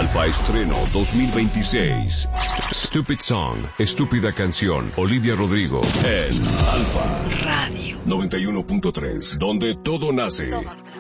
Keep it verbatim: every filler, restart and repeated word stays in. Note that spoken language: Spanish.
Alfa Estreno dos mil veintiséis. Stupid Song, Estúpida Canción, Olivia Rodrigo, en Alfa Radio noventa y uno punto tres, donde todo nace. Todo.